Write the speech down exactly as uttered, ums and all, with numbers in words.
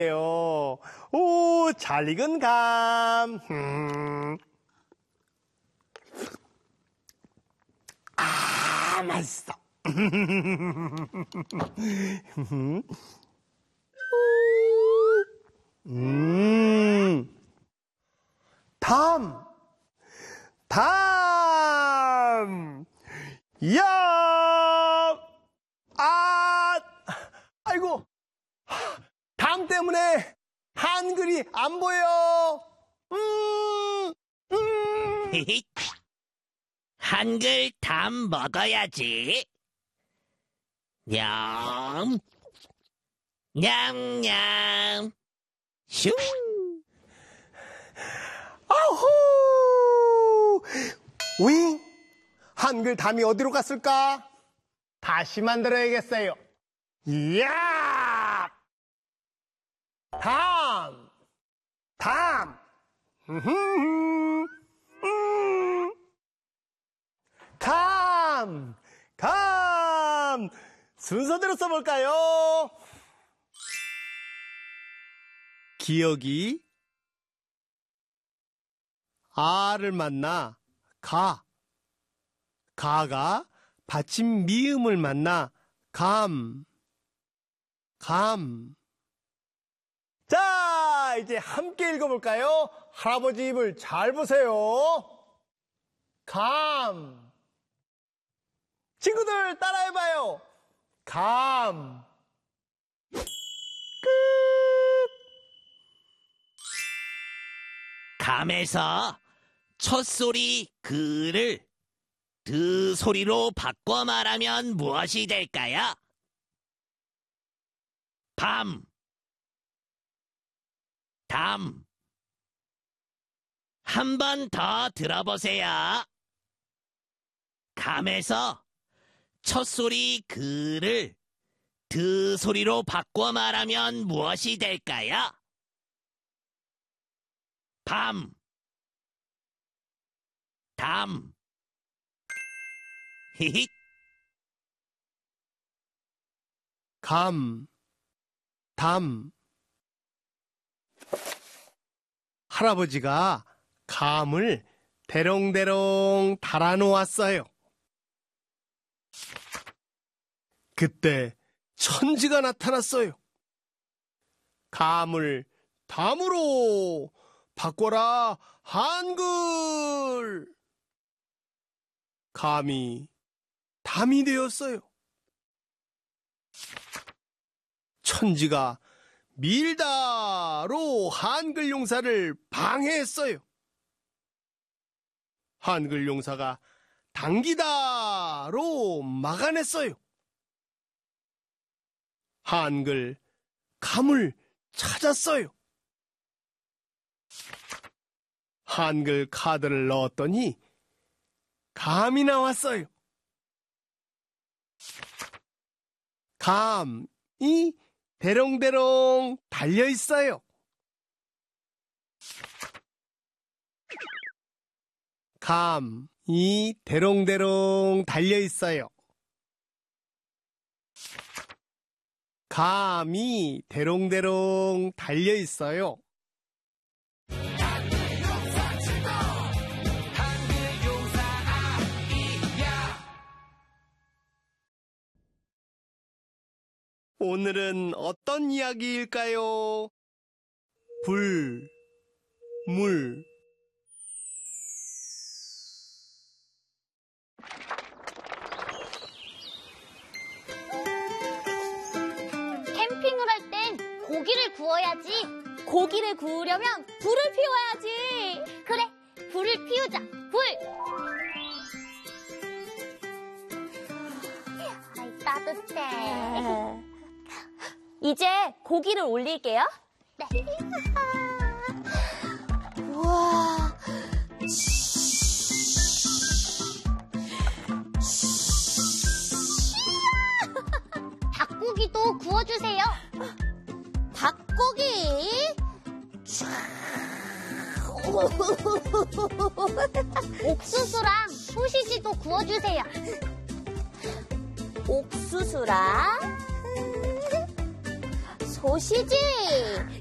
오, 잘 익은 감. 음. 아, 맛있어. 음. 담. 담. 야! 아! 아이고. 담 때문에 한글이 안 보여. 음. 음. 한글 담 먹어야지. 냠. 냠냠. 슝. 아호! 윙! 한글 담이 어디로 갔을까? 다시 만들어야겠어요. 이야! 담! 담! 음, 감! 감! 순서대로 써볼까요? 기억이 아를 만나 가. 가가 받침 미음을 만나 감. 감. 자, 이제 함께 읽어볼까요? 할아버지 입을 잘 보세요. 감. 친구들 따라해봐요. 감. 끝. 감에서 첫 소리 그를 드 소리로 바꿔 말하면 무엇이 될까요? 밤, 담. 한 번 더 들어보세요. 감에서 첫 소리 그를 드 소리로 바꿔 말하면 무엇이 될까요? 밤, 담. 히히. 감, 담. 할아버지가 감을 대롱대롱 달아놓았어요. 그때 천지가 나타났어요. 감을 담으로 바꿔라 한글. 감이 담이 되었어요. 천지가 밀다로 한글 용사를 방해했어요. 한글 용사가 당기다로 막아냈어요. 한글 감을 찾았어요. 한글 카드를 넣었더니 감이 나왔어요. 감이 대롱대롱 달려있어요. 감이 대롱대롱 달려있어요. 감이 대롱대롱 달려있어요. 오늘은 어떤 이야기일까요? 불, 물. 캠핑을 할 땐 고기를 구워야지. 고기를 구우려면 불을 피워야지. 그래, 불을 피우자. 불! 아이, 따뜻해. 이제 고기를 올릴게요. 네. 우와. 닭고기도 구워주세요. 닭고기? 옥수수랑 소시지도 구워주세요. 옥수수랑 소시지.